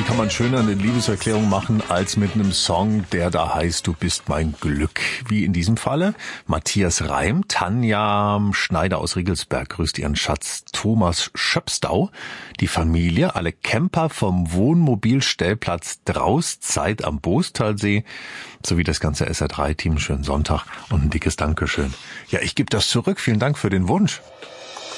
kann man schöner eine Liebeserklärung machen als mit einem Song, der da heißt, du bist mein Glück. Wie in diesem Falle. Matthias Reim, Tanja Schneider aus Riegelsberg grüßt ihren Schatz Thomas Schöpstau, die Familie, alle Camper vom Wohnmobilstellplatz Drauszeit am Boostalsee sowie das ganze SR3-Team. Schönen Sonntag und ein dickes Dankeschön. Ja, ich gebe das zurück. Vielen Dank für den Wunsch.